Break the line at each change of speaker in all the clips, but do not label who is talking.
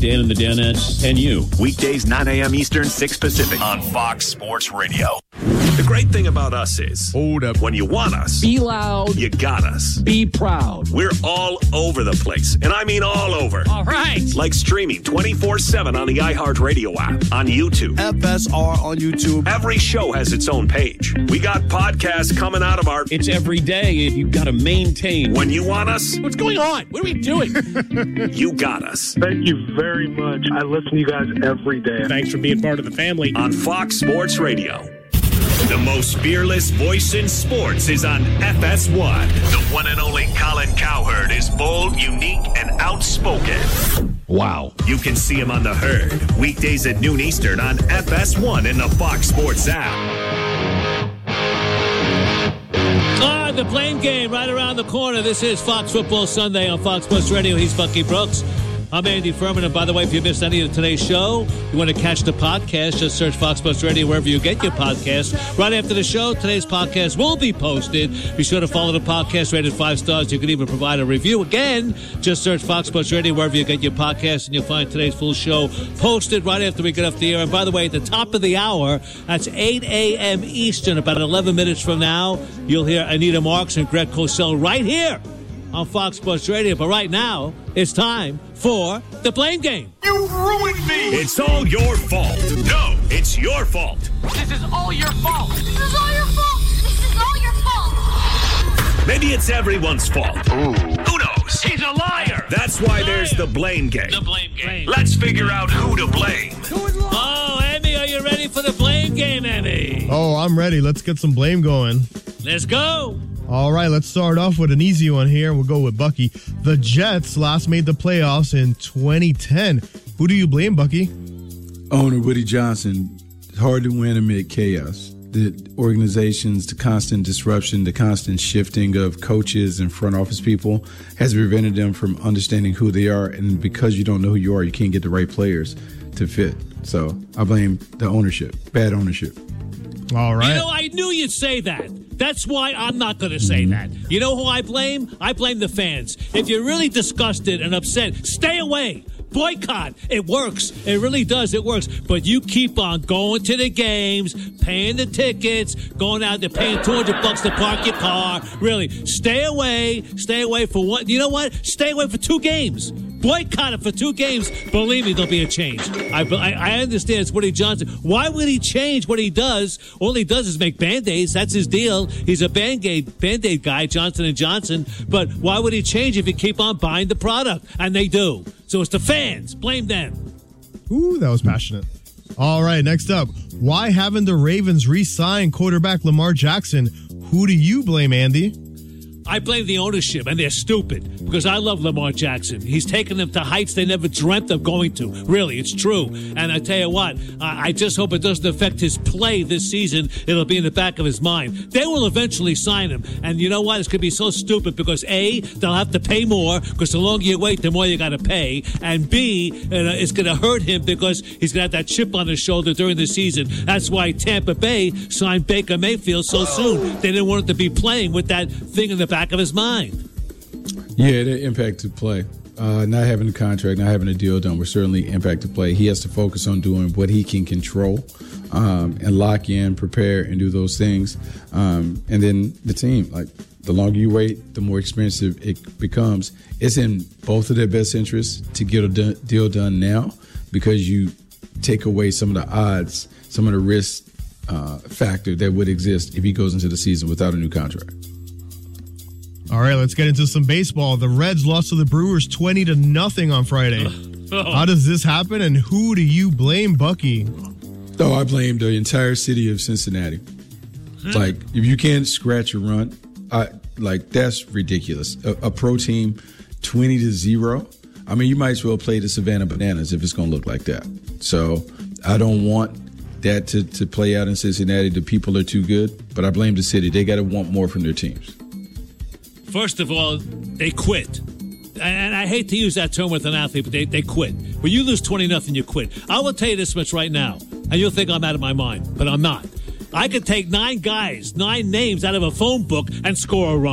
Dan and the Danettes, and you.
Weekdays 9 a.m. Eastern, 6 Pacific on Fox Sports Radio. The great thing about us is,
hold up,
when you want us,
Be loud.
you got us.
Be proud.
We're all over the place, and I mean all over.
All right.
Like streaming 24/7 on the iHeartRadio app, on YouTube.
FSR on YouTube.
Every show has its own page. We got podcasts coming out of our...
It's every day, and you've got to maintain.
When you want us,
What's going on? What are we doing?
you got us.
Thank you very much. I listen to you guys every day.
Thanks for being part of the family.
On Fox Sports Radio. The most fearless voice in sports is on FS1. The one and only Colin Cowherd is bold, unique, and outspoken.
Wow.
You can see him on The Herd, weekdays at noon Eastern on FS1 and the Fox Sports app.
The Blame Game right around the corner. This is Fox Football Sunday on Fox Sports Radio. He's Bucky Brooks. I'm Andy Furman, and by the way, if you missed any of today's show, you want to catch the podcast, just search Fox Sports Radio wherever you get your podcasts. Right after the show, today's podcast will be posted. Be sure to follow the podcast, rated 5 stars. You can even provide a review. Again, just search Fox Sports Radio wherever you get your podcast, and you'll find today's full show posted right after we get off the air. And by the way, at the top of the hour, that's 8 a.m. Eastern, about 11 minutes from now, you'll hear Anita Marks and Greg Cosell right here on Fox Sports Radio. But right now, it's time for the Blame Game.
You ruined me! It's all your fault. No, it's your fault.
This is all your fault. This is all your fault. This is all your fault.
Maybe it's everyone's fault. Ooh. Who knows?
He's a liar.
That's why there's the Blame Game.
The Blame Game.
Let's figure out who to blame.
Oh, Emmy, are you ready for the Blame Game, Emmy?
Oh, I'm ready. Let's get some blame going.
Let's go.
All right, let's start off with an easy one here. We'll go with Bucky. The Jets last made the playoffs in 2010. Who do you blame, Bucky?
Owner Woody Johnson. Hard to win amid chaos. The organizations, the constant disruption, the constant shifting of coaches and front office people has prevented them from understanding who they are. And because you don't know who you are, you can't get the right players to fit. So I blame the ownership, bad ownership.
All right.
You know, I knew you'd say that. That's why I'm not going to say that. You know who I blame? I blame the fans. If you're really disgusted and upset, stay away. Boycott. It works. It really does. It works. But you keep on going to the games, paying the tickets, going out there paying $200 to park your car. Really, stay away. Stay away for one. You know what? Stay away for 2 games. Boycott it for 2 games. Believe me, there'll be a change. I understand it's Woody Johnson. Why would he change what he does? All he does is make Band-Aids. That's his deal. He's a Band-Aid guy, Johnson & Johnson. But why would he change if you keep on buying the product? And they do. So it's the fans. Blame them.
Ooh, that was passionate. All right, next up. Why haven't the Ravens re-signed quarterback Lamar Jackson? Who do you blame, Andy?
I blame the ownership, and they're stupid, because I love Lamar Jackson. He's taken them to heights they never dreamt of going to. Really, it's true. And I tell you what, I just hope it doesn't affect his play this season. It'll be in the back of his mind. They will eventually sign him. And you know what? It's going to be so stupid because, A, they'll have to pay more, because the longer you wait, the more you got to pay. And B, it's going to hurt him because he's going to have that chip on his shoulder during the season. That's why Tampa Bay signed Baker Mayfield so soon. They didn't want him to be playing with that thing in the back of his mind.
Yeah, that impacted play. Not having a contract, not having a deal done will certainly impacted play. He has to focus on doing what he can control and lock in, prepare, and do those things. And then the team, like the longer you wait, the more expensive it becomes. It's in both of their best interests to get a deal done now because you take away some of the odds, some of the risk factor that would exist if he goes into the season without a new contract.
All right, let's get into some baseball. The Reds lost to the Brewers 20-0 on Friday. How does this happen, and who do you blame, Bucky?
Oh, I blame the entire city of Cincinnati. Like, if you can't scratch a run, that's ridiculous. A pro team, 20-0. I mean, you might as well play the Savannah Bananas if it's going to look like that. So I don't want that to play out in Cincinnati. The people are too good, but I blame the city. They got to want more from their teams.
First of all, they quit. And I hate to use that term with an athlete, but they quit. When you lose 20-0, you quit. I will tell you this much right now, and you'll think I'm out of my mind, but I'm not. I could take 9 guys, 9 names out of a phone book and score a run.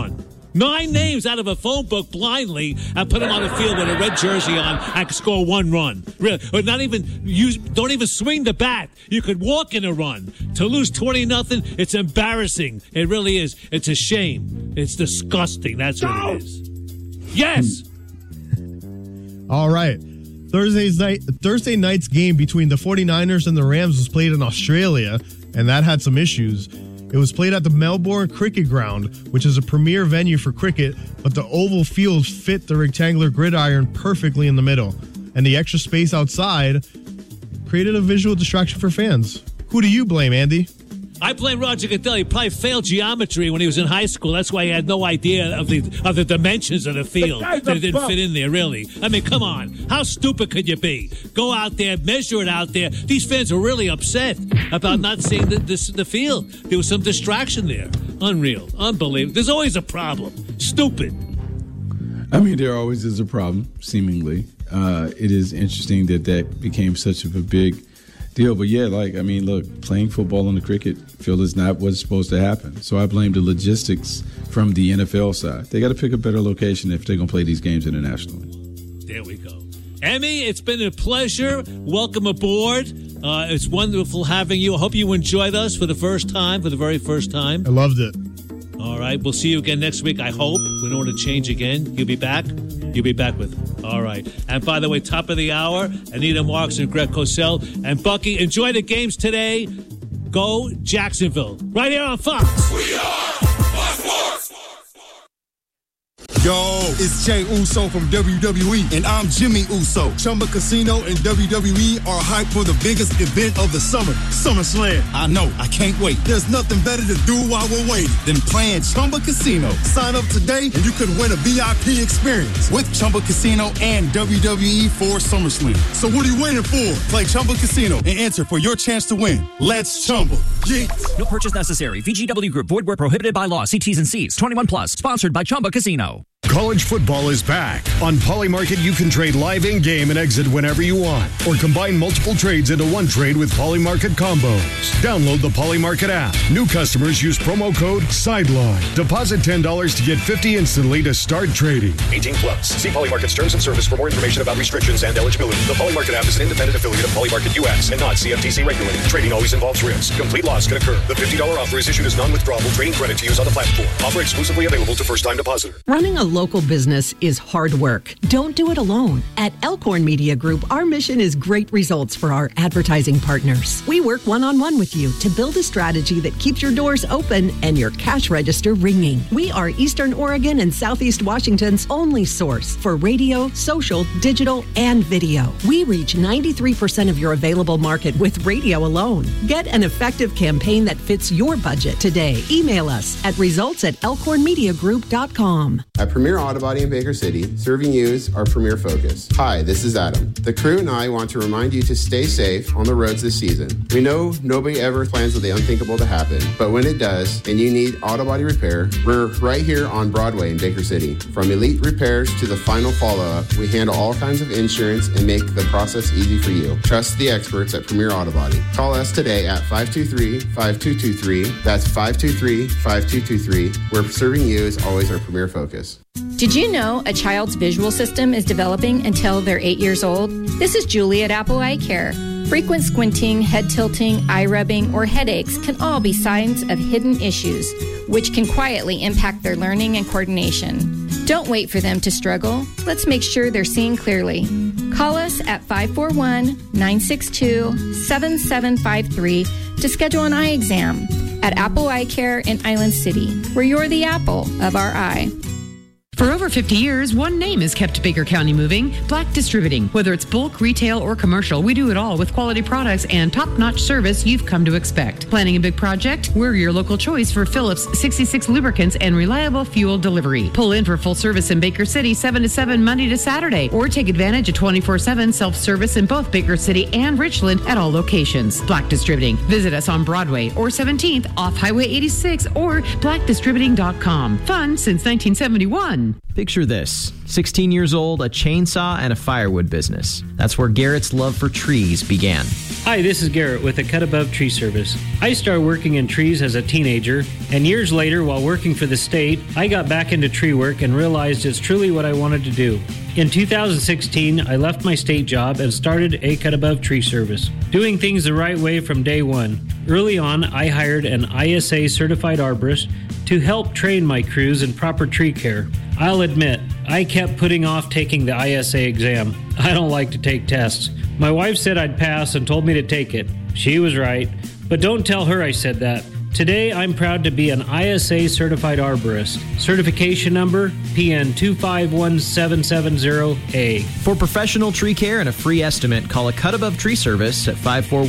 9 names out of a phone book blindly and put them on the field with a red jersey on and could score 1 run. Really, or don't even swing the bat. You could walk in a run. To lose 20-0, it's embarrassing. It really is. It's a shame. It's disgusting. That's what it is. Yes.
All right. Thursday night's game between the 49ers and the Rams was played in Australia, and that had some issues. It was played at the Melbourne Cricket Ground, which is a premier venue for cricket, but the oval field fit the rectangular gridiron perfectly in the middle, and the extra space outside created a visual distraction for fans. Who do you blame, Andy?
I blame Roger Goodell. He probably failed geometry when he was in high school. That's why he had no idea of the dimensions of the field. That it didn't fit in there, really. I mean, come on. How stupid could you be? Go out there, measure it out there. These fans are really upset about not seeing the field. There was some distraction there. Unreal. Unbelievable. There's always a problem. Stupid.
I mean, there always is a problem, seemingly. It is interesting that became such of a big deal. But yeah, look, playing football on the cricket field is not what's supposed to happen. So I blame the logistics from the NFL side. They got to pick a better location if they're going to play these games internationally.
There we go. Emmy, it's been a pleasure. Welcome aboard. It's wonderful having you. I hope you enjoyed us for the very first time.
I loved it.
All right. We'll see you again next week, I hope. We don't want to change again. You'll be back? You'll be back with it. All right. And by the way, top of the hour, Anita Marks and Greg Cosell. And Bucky, enjoy the games today. Go Jacksonville. Right here on Fox.
We are Fox Sports. Yo, it's Jay Uso from WWE, and I'm Jimmy Uso. Chumba Casino and WWE are hyped for the biggest event of the summer, SummerSlam. I know, I can't wait. There's nothing better to do while we're waiting than playing Chumba Casino. Sign up today, and you could win a VIP experience with Chumba Casino and WWE for SummerSlam. So what are you waiting for? Play Chumba Casino and enter for your chance to win. Let's Chumba. Yeah.
No purchase necessary. VGW Group. Void where prohibited by law. See T's and C's. 21 plus. Sponsored by Chumba Casino.
College football is back. On Polymarket, you can trade live in-game and exit whenever you want, or combine multiple trades into one trade with Polymarket combos. Download the Polymarket app. New customers use promo code SIDELINE. Deposit $10 to get $50 instantly to start trading.
18 plus. See Polymarket's terms and service for more information about restrictions and eligibility. The Polymarket app is an independent affiliate of Polymarket US and not CFTC regulated. Trading always involves risk. Complete loss can occur. The $50 offer is issued as non-withdrawable trading credit to use on the platform. Offer exclusively available to first-time depositor.
Running a local business is hard work. Don't do it alone. At Elkhorn Media Group, our mission is great results for our advertising partners. We work one-on-one with you to build a strategy that keeps your doors open and your cash register ringing. We are Eastern Oregon and Southeast Washington's only source for radio, social, digital, and video. We reach 93% of your available market with radio alone. Get an effective campaign that fits your budget today. Email us at results@results@premieraudiogroup.com.
At Premier Auto Body in Baker City, serving you is our premier focus. Hi, this is Adam. The crew and I want to remind you to stay safe on the roads this season. We know nobody ever plans for the unthinkable to happen, but when it does, and you need auto body repair, we're right here on Broadway in Baker City. From elite repairs to the final follow-up, we handle all kinds of insurance and make the process easy for you. Trust the experts at Premier Auto Body. Call us today at 523-5223. That's 523-5223, where serving you is always our premier focus.
Did you know a child's visual system is developing until they're 8 years old? This is Julie at Apple Eye Care. Frequent squinting, head tilting, eye rubbing, or headaches can all be signs of hidden issues, which can quietly impact their learning and coordination. Don't wait for them to struggle. Let's make sure they're seeing clearly. Call us at 541-962-7753 to schedule an eye exam at Apple Eye Care in Island City, where you're the apple of our eye.
For over 50 years, one name has kept Baker County moving, Black Distributing. Whether it's bulk, retail, or commercial, we do it all with quality products and top-notch service you've come to expect. Planning a big project? We're your local choice for Phillips 66 lubricants and reliable fuel delivery. Pull in for full service in Baker City 7 to 7 Monday to Saturday, or take advantage of 24/7 self-service in both Baker City and Richland at all locations. Black Distributing. Visit us on Broadway or 17th off Highway 86 or blackdistributing.com. Fun since 1971.
fun.
Picture this. 16 years old, a chainsaw, and a firewood business. That's where Garrett's love for trees began.
Hi, this is Garrett with the Cut Above Tree Service. I started working in trees as a teenager, and years later, while working for the state, I got back into tree work and realized it's truly what I wanted to do. In 2016, I left my state job and started a Cut Above Tree Service, doing things the right way from day one. Early on, I hired an ISA certified arborist to help train my crews in proper tree care. I'll admit, I kept putting off taking the ISA exam. I don't like to take tests. My wife said I'd pass and told me to take it. She was right, but don't tell her I said that. Today, I'm proud to be an ISA certified arborist. Certification number PN 251770A.
For professional tree care and a free estimate, call a Cut Above Tree Service at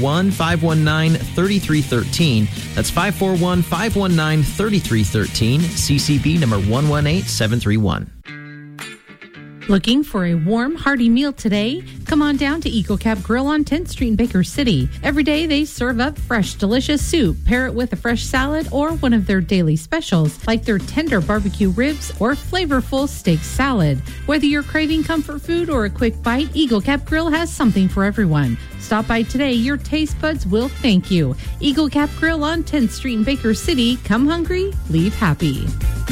541-519-3313. That's 541-519-3313. CCB number 118731.
Looking for a warm, hearty meal today? Come on down to EcoCap Grill on 10th Street in Baker City. Every day they serve up fresh, delicious soup. Pair it with a fresh salad or one of their daily specials, like their tender barbecue ribs or flavorful steak salad. Whether you're craving comfort food or a quick bite, EcoCap Grill has something for everyone. Stop by today. Your taste buds will thank you. EcoCap Grill on 10th Street in Baker City. Come hungry, leave happy.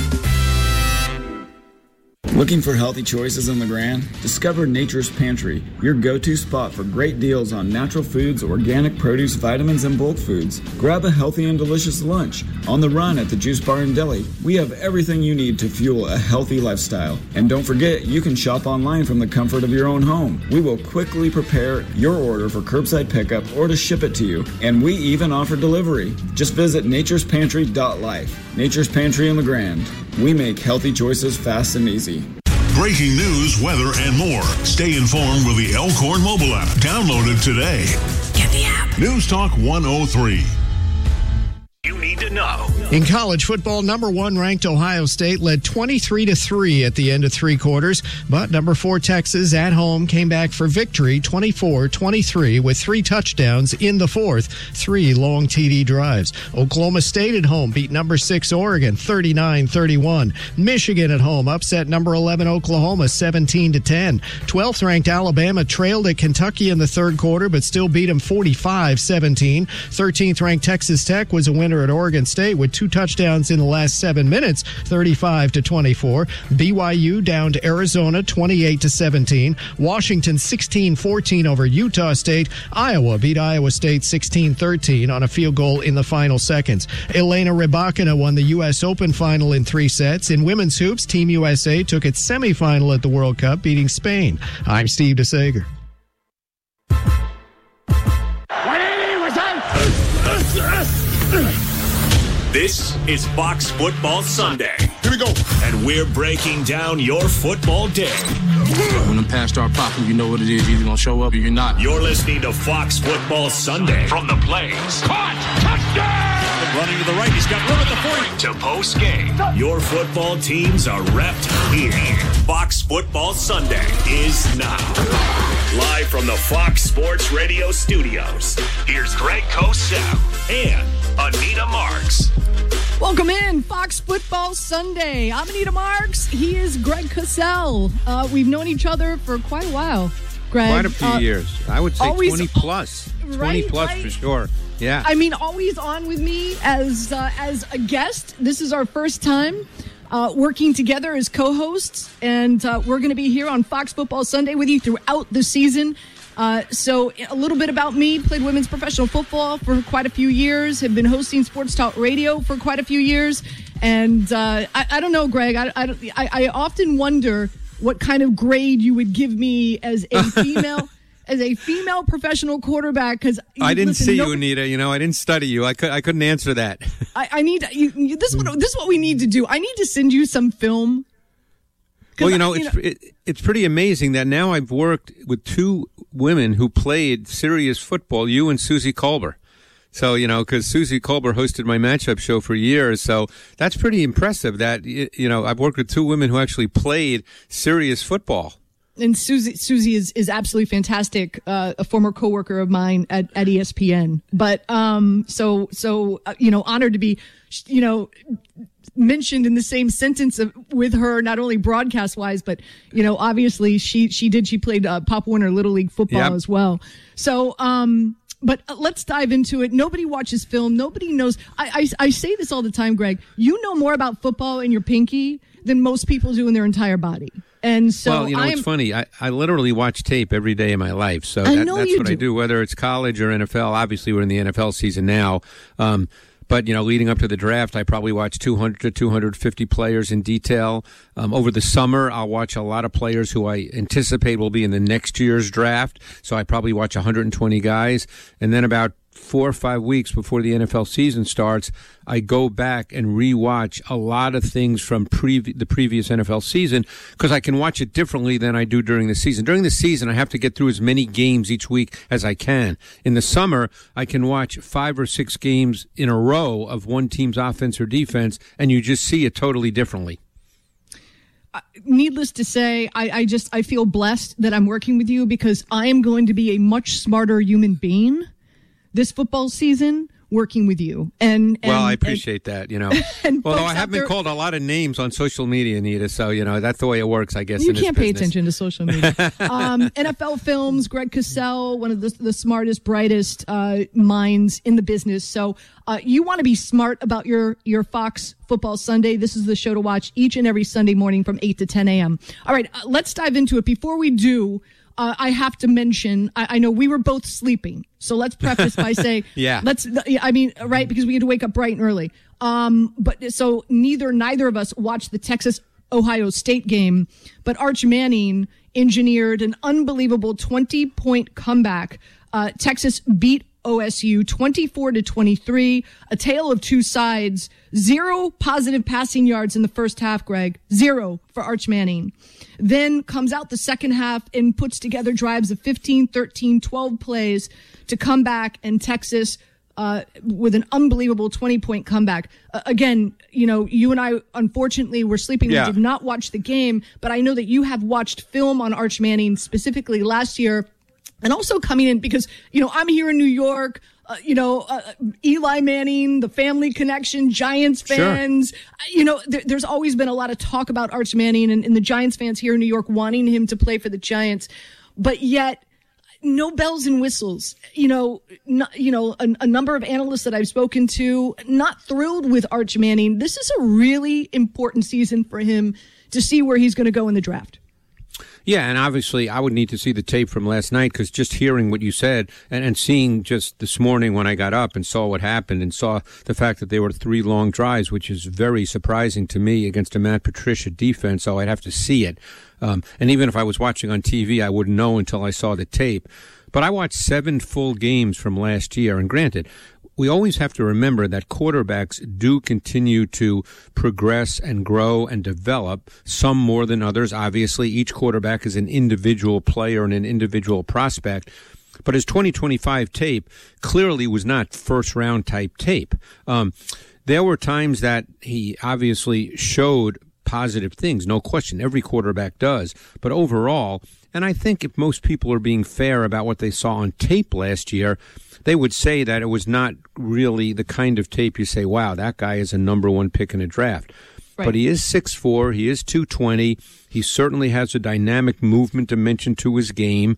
Looking for healthy choices in LeGrand? Discover Nature's Pantry, your go-to spot for great deals on natural foods, organic produce, vitamins, and bulk foods. Grab a healthy and delicious lunch. On the run at the Juice Bar and Deli, we have everything you need to fuel a healthy lifestyle. And don't forget, you can shop online from the comfort of your own home. We will quickly prepare your order for curbside pickup or to ship it to you. And we even offer delivery. Just visit naturespantry.life. Nature's Pantry in LeGrand. We make healthy choices fast and easy.
Breaking news, weather, and more. Stay informed with the Elkhorn mobile app. Download it today.
Get the app.
News Talk 103.
You need to know.
In college football, number 1 ranked Ohio State led 23-3 at the end of 3 quarters, but number 4 Texas at home came back for victory 24-23 with 3 touchdowns in the 4th, 3 long TD drives. Oklahoma State at home beat number 6 Oregon 39-31. Michigan at home upset number 11 Oklahoma 17-10. 12th ranked Alabama trailed at Kentucky in the 3rd quarter but still beat them 45-17. 13th ranked Texas Tech was a winner at Oregon State with 2 touchdowns in the last 7 minutes, 35-24. BYU downed Arizona 28-17. Washington 16-14 over Utah State. Iowa beat Iowa State 16-13 on a field goal in the final seconds. Elena Rybakina won the U.S. Open final in 3 sets. In women's hoops, Team USA took its semifinal at the World Cup, beating Spain. I'm Steve DeSager.
This is Fox Football Sunday.
Here we go.
And we're breaking down your football day.
When the pass start popping, you know what it is. You're either going to show up or you're not.
You're listening to Fox Football Sunday. From the plays.
Caught! Touchdown!
Running to the right. He's got room at the 40. To post game. Your football teams are repped here. Fox Football Sunday is now. Live from the Fox Sports Radio studios. Here's Greg Cosell and Anita Marks.
Welcome in, Fox Football Sunday. I'm Anita Marks. He is Greg Cosell. We've known each other for quite a while, Greg.
Quite a few years. I would say
always,
20 plus. 20 plus for sure. Yeah.
I mean, always on with me as a guest. This is our first time working together as co-hosts, and we're going to be here on Fox Football Sunday with you throughout the season. So a little bit about me: played women's professional football for quite a few years, have been hosting sports talk radio for quite a few years. And I don't know, Greg, I often wonder what kind of grade you would give me as a female as a female professional quarterback. Because
I didn't see you, Anita. You know, I didn't study you. I couldn't answer that.
I need this is what we need to do. I need to send you some film.
Well, it's pretty amazing that now I've worked with 2 women who played serious football, you and Susie Kolber. So, because Susie Kolber hosted my matchup show for years. So that's pretty impressive that, I've worked with 2 women who actually played serious football.
And Susie is absolutely fantastic, a former coworker of mine at ESPN. But, honored to be, mentioned in the same sentence with her, not only broadcast wise, but obviously she played Pop Warner Little League football as well. So, but let's dive into it. Nobody watches film. Nobody knows. I say this all the time, Greg. You know more about football in your pinky than most people do in their entire body. And so,
well, it's funny. I literally watch tape every day of my life. So that's what I do, whether it's college or NFL. Obviously, we're in the NFL season now. But, leading up to the draft, I probably watch 200 to 250 players in detail. Over the summer, I'll watch a lot of players who I anticipate will be in the next year's draft. So I probably watch 120 guys. And then about 4 or 5 weeks before the NFL season starts, I go back and rewatch a lot of things from the previous NFL season because I can watch it differently than I do during the season. During the season, I have to get through as many games each week as I can. In the summer, I can watch 5 or 6 games in a row of one team's offense or defense, and you just see it totally differently.
Needless to say, I feel blessed that I'm working with you because I am going to be a much smarter human being this football season working with you. And
I appreciate that, Although I have been called a lot of names on social media, Anita, so, that's the way it works, I guess,
you
in this
can't pay
business.
attention to social media. NFL Films, Greg Cosell, one of the smartest, brightest minds in the business. So you want to be smart about your Fox Football Sunday. This is the show to watch each and every Sunday morning from 8 to 10 a.m. All right, let's dive into it. Before we do, I have to mention, I know we were both sleeping. So let's preface by saying, right, because we had to wake up bright and early. But so neither of us watched the Texas-Ohio State game, but Arch Manning engineered an unbelievable 20-point comeback. Texas beat OSU 24-23, a tale of two sides, 0 positive passing yards in the first half, Greg, 0 for Arch Manning. Then comes out the second half and puts together drives of 15, 13, 12 plays to come back, and Texas with an unbelievable 20-point comeback. Again, you and I, unfortunately, were sleeping. Yeah. We did not watch the game, but I know that you have watched film on Arch Manning, specifically last year, and also coming in because, I'm here in New York, Eli Manning, the family connection, Giants fans. Sure. There's always been a lot of talk about Arch Manning and the Giants fans here in New York wanting him to play for the Giants. But yet, no bells and whistles. A number of analysts that I've spoken to, not thrilled with Arch Manning. This is a really important season for him to see where he's going to go in the draft.
Yeah, and obviously I would need to see the tape from last night because just hearing what you said and seeing just this morning when I got up and saw what happened and saw the fact that there were 3 long drives, which is very surprising to me against a Matt Patricia defense, so I'd have to see it. And even if I was watching on TV, I wouldn't know until I saw the tape. But I watched 7 full games from last year, and granted, we always have to remember that quarterbacks do continue to progress and grow and develop, some more than others. Obviously, each quarterback is an individual player and an individual prospect. But his 2025 tape clearly was not first-round type tape. There were times that he obviously showed positive things, no question. Every quarterback does. But overall, and I think if most people are being fair about what they saw on tape last year, they would say that it was not really the kind of tape you say, wow, that guy is a number 1 pick in a draft. Right. But he is 6'4", he is 220, he certainly has a dynamic movement dimension to his game.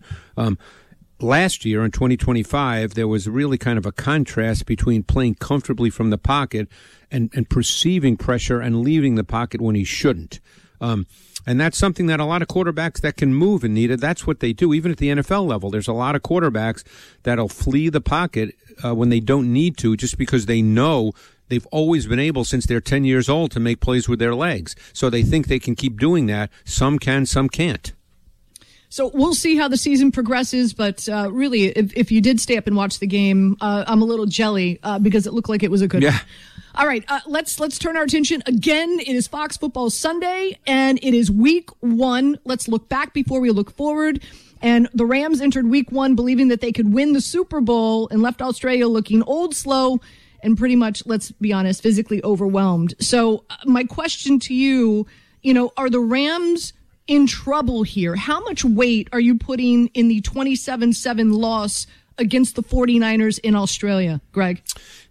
Last year, in 2025, there was really kind of a contrast between playing comfortably from the pocket and perceiving pressure and leaving the pocket when he shouldn't. And that's something that a lot of quarterbacks that can move, Anita, that's what they do. Even at the NFL level, there's a lot of quarterbacks that'll flee the pocket when they don't need to just because they know they've always been able since they're 10 years old to make plays with their legs. So they think they can keep doing that. Some can, some can't.
So we'll see how the season progresses, but really, if you did stay up and watch the game, I'm a little jelly because it looked like it was a good one. All right, let's turn our attention. Again, it is Fox Football Sunday, and it is Week 1. Let's look back before we look forward. And the Rams entered Week 1 believing that they could win the Super Bowl and left Australia looking old, slow, and pretty much, let's be honest, physically overwhelmed. So my question to you, are the Rams in trouble here? How much weight are you putting in the 27-7 loss against the 49ers in Australia, Greg?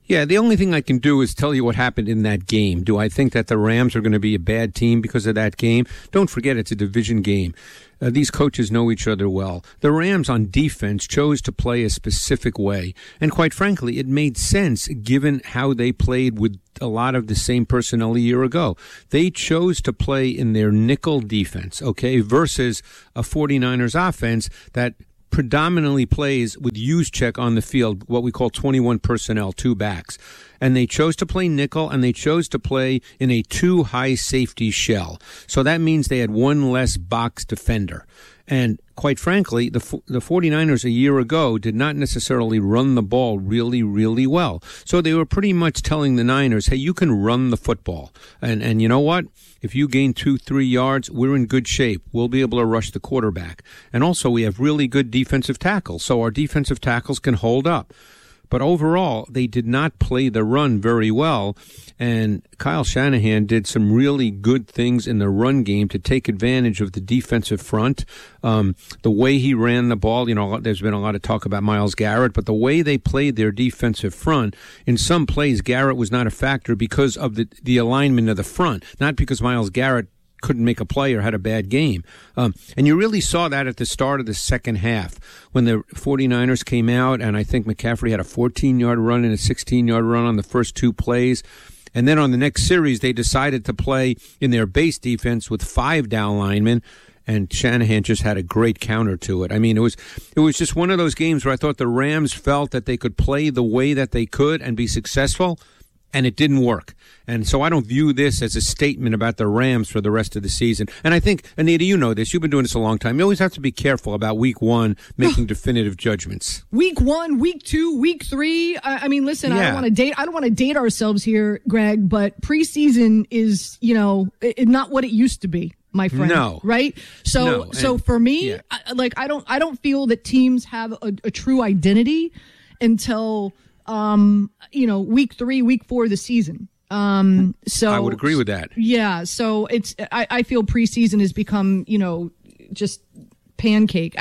Yeah, the only thing I can do is tell you what happened in that game. Do I think that the Rams are going to be a bad team because of that game? Don't forget, it's a division game. These coaches know each other well. The Rams on defense chose to play a specific way. And quite frankly, it made sense given how they played with a lot of the same personnel a year ago. They chose to play in their nickel defense, okay, versus a 49ers offense that predominantly plays with Juszczyk on the field, what we call 21 personnel, 2 backs. And they chose to play nickel, and they chose to play in a 2 high safety shell. So that means they had 1 less box defender. And quite frankly, the 49ers a year ago did not necessarily run the ball really, really well. So they were pretty much telling the Niners, hey, you can run the football. And you know what? If you gain 2-3 yards, we're in good shape. We'll be able to rush the quarterback. And also, we have really good defensive tackles, so our defensive tackles can hold up. But overall, they did not play the run very well, and Kyle Shanahan did some really good things in the run game to take advantage of the defensive front. The way he ran the ball, there's been a lot of talk about Myles Garrett, but the way they played their defensive front, in some plays, Garrett was not a factor because of the alignment of the front, not because Myles Garrett couldn't make a play or had a bad game. And you really saw that at the start of the second half when the 49ers came out, and I think McCaffrey had a 14-yard run and a 16-yard run on the first 2 plays. And then on the next series, they decided to play in their base defense with 5 down linemen, and Shanahan just had a great counter to it. I mean, it was just one of those games where I thought the Rams felt that they could play the way that they could and be successful, and it didn't work. And so I don't view this as a statement about the Rams for the rest of the season. And I think, Anita, you know this. You've been doing this a long time. You always have to be careful about week 1 making definitive judgments.
Week 1, week 2, week 3. I mean, listen, I don't want to date ourselves here, Greg, but preseason is, not what it used to be, my friend. No. Right? So for me, I don't feel that teams have a true identity until week 3, week 4 of the season. So
I would agree with that.
Yeah. So I feel preseason has become, just pancake.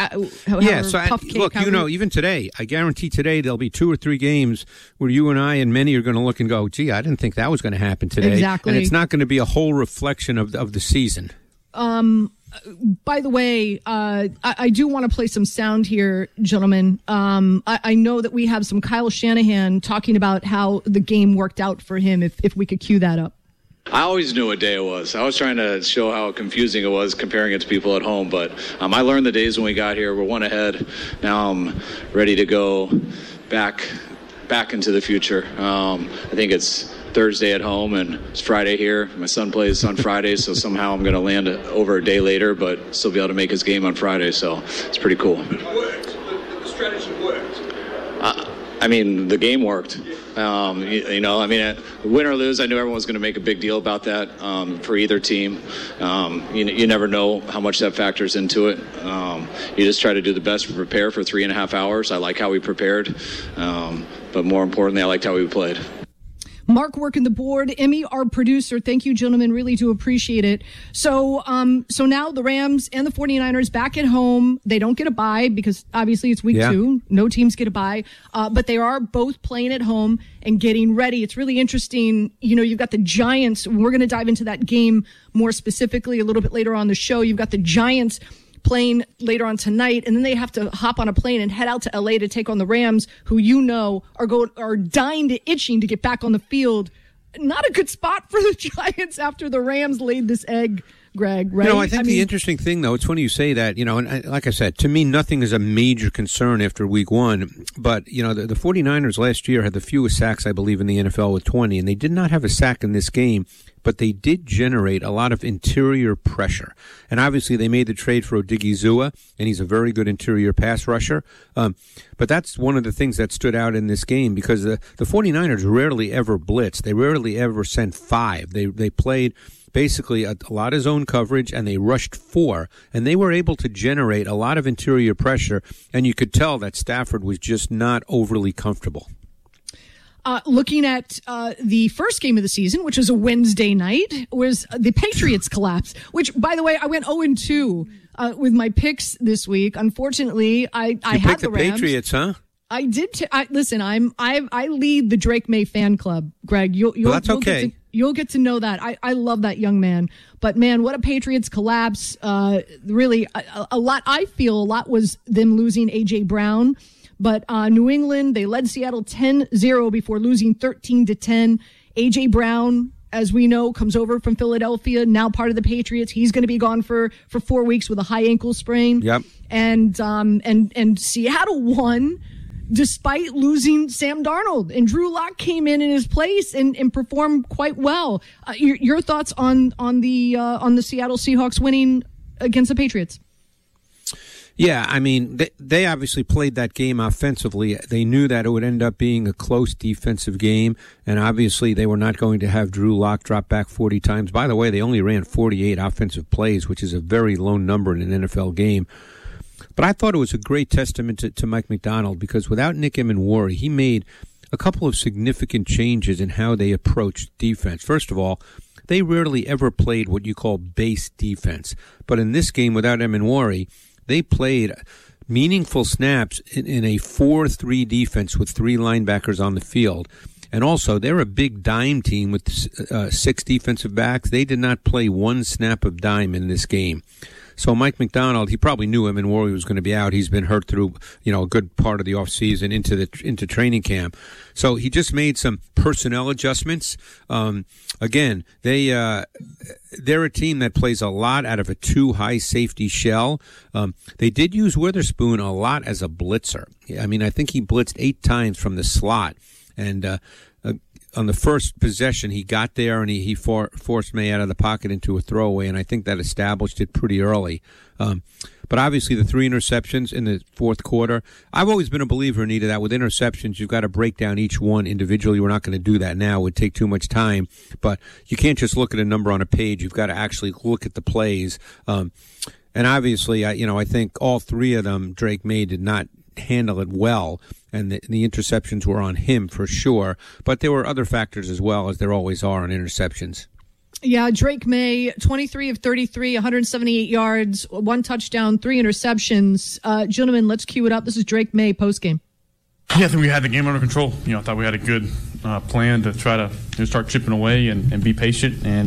Even today, I guarantee today there'll be 2 or 3 games where you and I and many are going to look and go, gee, I didn't think that was going to happen today.
Exactly.
And it's not going to be a whole reflection of the season.
By the way, I do want to play some sound here, gentlemen. I know that we have some Kyle Shanahan talking about how the game worked out for him, if we could cue that up.
I always knew what day it was. I was trying to show how confusing it was comparing it to people at home, but I learned the days when we got here. We're 1 ahead. Now I'm ready to go back into the future. I think it's Thursday at home and it's Friday here. My son plays on Friday, so somehow I'm going to land over a day later, but still be able to make his game on Friday, so it's pretty cool.
It worked. The strategy worked.
The game worked. Win or lose, I knew everyone was going to make a big deal about that for either team. You never know how much that factors into it. You just try to do the best to prepare for 3.5 hours. I like how we prepared, but more importantly, I liked how we played.
Mark working the board, Emmy, our producer. Thank you, gentlemen. Really do appreciate it. So now the Rams and the 49ers back at home. They don't get a bye because obviously it's week 2. No teams get a bye. But they are both playing at home and getting ready. It's really interesting. You've got the Giants. We're going to dive into that game more specifically a little bit later on the show. You've got the Giants playing later on tonight, and then they have to hop on a plane and head out to LA to take on the Rams, who are dying to itching to get back on the field. Not a good spot for the Giants after the Rams laid this egg, Greg, right?
I think the interesting thing, though, it's funny you say that, and like I said, to me, nothing is a major concern after week 1. But, the 49ers last year had the fewest sacks, I believe, in the NFL with 20, and they did not have a sack in this game. But they did generate a lot of interior pressure. And obviously they made the trade for Odigizua, and he's a very good interior pass rusher. But that's one of the things that stood out in this game because the 49ers rarely ever blitzed. They rarely ever sent 5. They played basically a lot of zone coverage, and they rushed 4. And they were able to generate a lot of interior pressure, and you could tell that Stafford was just not overly comfortable.
Looking at the first game of the season, which was a Wednesday night, was the Patriots collapse, which, by the way, I went 0-2 with my picks this week. Unfortunately, I had the Rams.
Patriots, huh?
I did. Listen, I lead the Drake May fan club, Greg.
That's okay.
You'll get to know that. I love that young man. But man, what a Patriots collapse. Really, a lot. I feel a lot was them losing A.J. Brown. But New England, they led Seattle 10-0 before losing 13-10. A.J. Brown, as we know, comes over from Philadelphia, now part of the Patriots. He's going to be gone for 4 weeks with a high ankle sprain.
Yep.
And Seattle won despite losing Sam Darnold, and Drew Lock came in his place and performed quite well. Your thoughts on the Seattle Seahawks winning against the Patriots?
Yeah, I mean, they obviously played that game offensively. They knew that it would end up being a close defensive game, and obviously they were not going to have Drew Lock drop back 40 times. By the way, they only ran 48 offensive plays, which is a very low number in an NFL game. But I thought it was a great testament to Mike Macdonald, because without Nick Emenwari, he made a couple of significant changes in how they approached defense. First of all, they rarely ever played what you call base defense. But in this game, without Emenwari, they played meaningful snaps in a 4-3 defense with 3 linebackers on the field. And also, they're a big dime team with 6 defensive backs. They did not play one snap of dime in this game. So Mike Macdonald, he probably knew Emenwari was going to be out. He's been hurt through, a good part of the offseason into training camp. So he just made some personnel adjustments. Again, they're a team that plays a lot out of a 2-high safety shell. They did use Witherspoon a lot as a blitzer. I mean, I think he blitzed 8 times from the slot. And on the first possession, he got there and he forced May out of the pocket into a throwaway, and I think that established it pretty early. But obviously the 3 interceptions in the fourth quarter, I've always been a believer, Anita, that with interceptions, you've got to break down each one individually. We're not going to do that now. It would take too much time. But you can't just look at a number on a page. You've got to actually look at the plays. And obviously, I think all 3 of them, Drake May did not handle it well, and the interceptions were on him for sure. But there were other factors as well, as there always are on interceptions.
Yeah, Drake May, 23 of 33, 178 yards, 1 touchdown, 3 interceptions. Gentlemen, let's cue it up. This is Drake May postgame.
Yeah, I think we had the game under control. I thought we had a good plan to try to start chipping away and be patient. And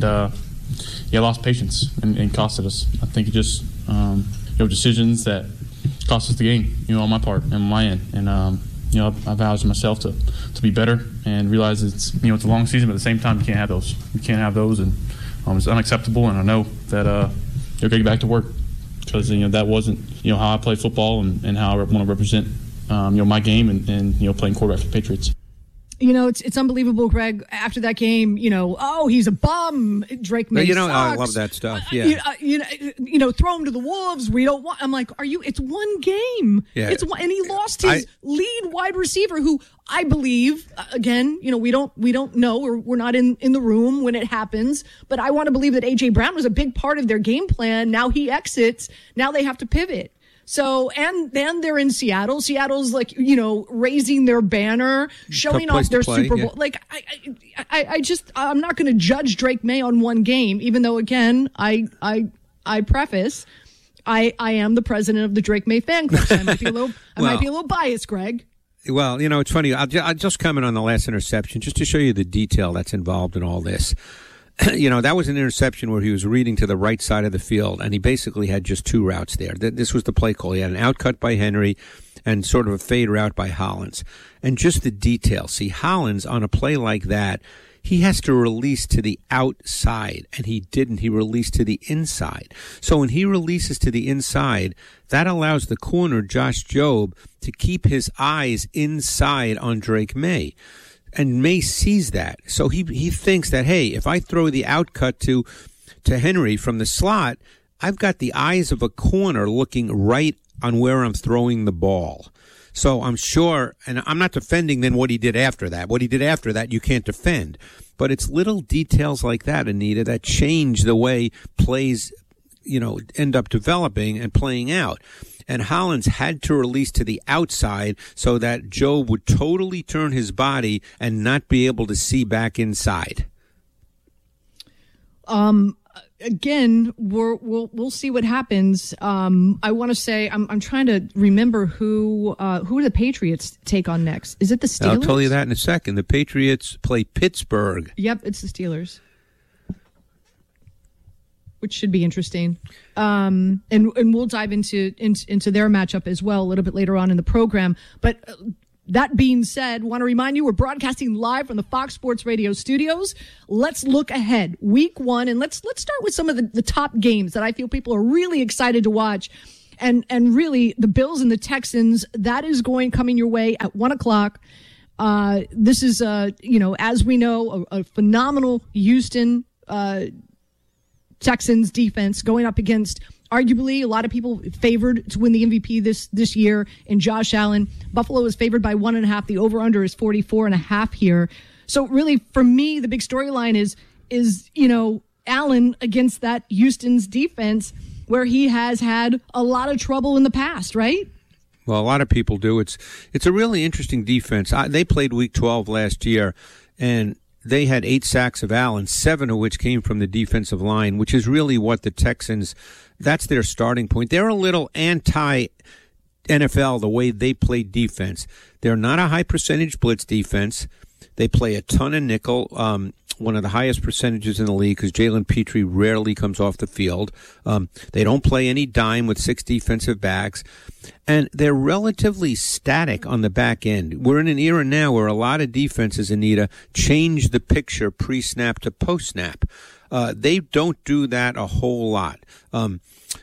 lost patience and costed us. I think it just decisions that cost us the game. On my part and on my end. And I've vowed to myself to be better and realize it's a long season, but at the same time you can't have those. You can't have those, and it's unacceptable. And I know that you'll get back to work, because that wasn't how I play football and how I want to represent my game and playing quarterback for the Patriots.
It's unbelievable, Greg. After that game, he's a bum. Drake May sucks.
I love that stuff. Yeah.
Throw him to the wolves. We don't want. I'm like, it's one game.
Yeah.
And he lost his lead wide receiver, who I believe, again, we don't know. We're not in the room when it happens. But I want to believe that A.J. Brown was a big part of their game plan. Now he exits. Now they have to pivot. So, and then they're in Seattle. Seattle's raising their banner, showing off their Super Bowl. Yeah. I'm not going to judge Drake May on one game, even though, again, I preface, I am the president of the Drake May fan club. So I might be a little biased, Greg.
Well, it's funny. I'll just comment on the last interception just to show you the detail that's involved in all this. That was an interception where he was reading to the right side of the field, and he basically had just 2 routes there. This was the play call. He had an outcut by Henry and sort of a fade route by Hollins. And just the detail. See, Hollins, on a play like that, he has to release to the outside, and he didn't. He released to the inside. So when he releases to the inside, that allows the corner, Josh Jobe, to keep his eyes inside on Drake May. And May sees that. So he thinks that, hey, if I throw the outcut to Henry from the slot, I've got the eyes of a corner looking right on where I'm throwing the ball. So I'm sure, and I'm not defending then what he did after that. What he did after that, you can't defend. But it's little details like that, Anita, that change the way plays, end up developing and playing out. And Hollins had to release to the outside so that Joe would totally turn his body and not be able to see back inside.
again, we'll see what happens. I want to say I'm trying to remember who the Patriots take on next. Is it the Steelers?
I'll tell you that in a second. The Patriots play Pittsburgh.
Yep, it's the Steelers, which should be interesting. And we'll dive into their matchup as well a little bit later on in the program. But that being said, want to remind you we're broadcasting live from the Fox Sports Radio studios. Let's look ahead. Week 1, and let's start with some of the top games that I feel people are really excited to watch. And really, the Bills and the Texans, that is coming your way at 1 o'clock. This is, as we know, a phenomenal Houston Texans defense going up against arguably a lot of people favored to win the MVP this year in Josh Allen. Buffalo is favored by 1.5. The over-under is 44.5 here. So really, for me, the big storyline is Allen against that Houston's defense, where he has had a lot of trouble in the past, right?
Well, a lot of people do. It's a really interesting defense. They played Week 12 last year, and they had 8 sacks of Allen, 7 of which came from the defensive line, which is really what the Texans, that's their starting point. They're a little anti-NFL the way they play defense. They're not a high percentage blitz defense. They play a ton of nickel, one of the highest percentages in the league because Jalen Petrie rarely comes off the field. They don't play any dime with 6 defensive backs. And they're relatively static on the back end. We're in an era now where a lot of defenses, Anita, change the picture pre-snap to post-snap. They don't do that a whole lot. When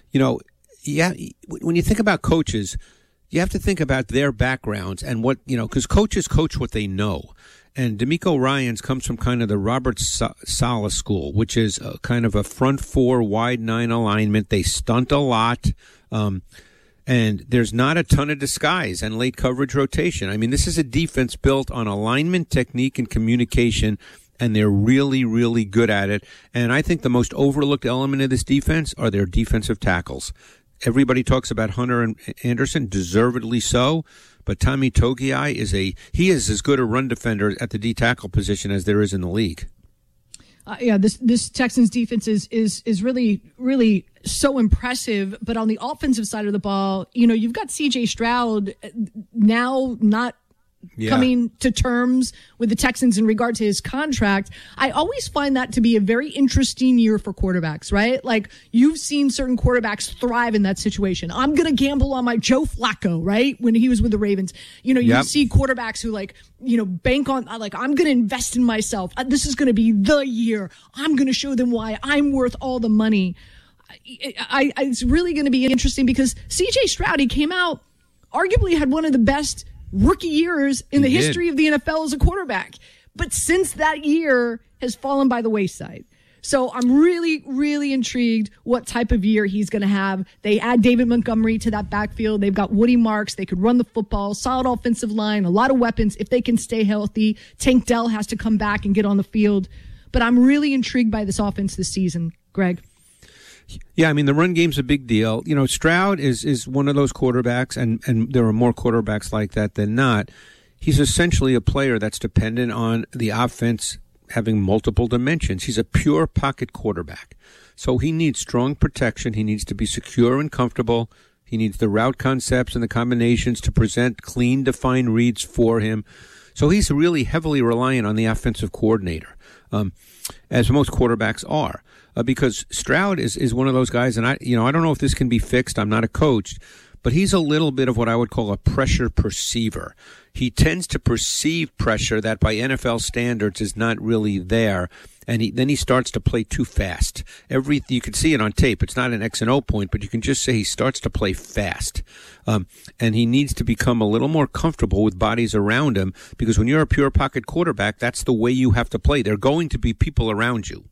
you think about coaches, you have to think about their backgrounds and what, because coaches coach what they know. And DeMeco Ryans comes from kind of the Robert Saleh school, which is kind of a front 4, wide 9 alignment. They stunt a lot. And there's not a ton of disguise and late coverage rotation. I mean, this is a defense built on alignment, technique, and communication, and they're really, really good at it. And I think the most overlooked element of this defense are their defensive tackles. Everybody talks about Hunter and Anderson, deservedly so, but Tommy Togiai is as good a run defender at the D tackle position as there is in the league.
This Texans defense is really, really so impressive. But on the offensive side of the ball, you've got C.J. Stroud now not coming to terms with the Texans in regard to his contract. I always find that to be a very interesting year for quarterbacks, right? Like, you've seen certain quarterbacks thrive in that situation. I'm going to gamble on my Joe Flacco, right? When he was with the Ravens. You see quarterbacks who bank on, I'm going to invest in myself. This is going to be the year. I'm going to show them why I'm worth all the money. It's really going to be interesting because C.J. Stroud, he came out, arguably had one of the best rookie years in the history of the NFL as a quarterback. But since that year has fallen by the wayside. So I'm really, really intrigued what type of year he's going to have. They add David Montgomery to that backfield. They've got Woody Marks. They could run the football, solid offensive line, a lot of weapons. If they can stay healthy, Tank Dell has to come back and get on the field. But I'm really intrigued by this offense this season, Greg.
Yeah, I mean, the run game's a big deal. Stroud is one of those quarterbacks, and there are more quarterbacks like that than not. He's essentially a player that's dependent on the offense having multiple dimensions. He's a pure pocket quarterback. So he needs strong protection. He needs to be secure and comfortable. He needs the route concepts and the combinations to present clean, defined reads for him. So he's really heavily reliant on the offensive coordinator, as most quarterbacks are. Because Stroud is one of those guys, and I don't know if this can be fixed. I'm not a coach, but he's a little bit of what I would call a pressure perceiver. He tends to perceive pressure that by NFL standards is not really there, and then he starts to play too fast. You can see it on tape. It's not an X and O point, but you can just say he starts to play fast. And he needs to become a little more comfortable with bodies around him, because when you're a pure pocket quarterback, that's the way you have to play. There are going to be people around you.